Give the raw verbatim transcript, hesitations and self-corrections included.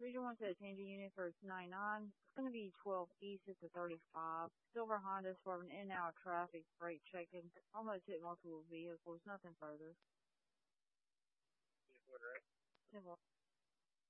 Region one said change of unit for ninety-nine. It's going to be twelve east at the thirty-five. Silver Honda swerving in and out of traffic, brake checking. Almost hit multiple vehicles, nothing further. ten four.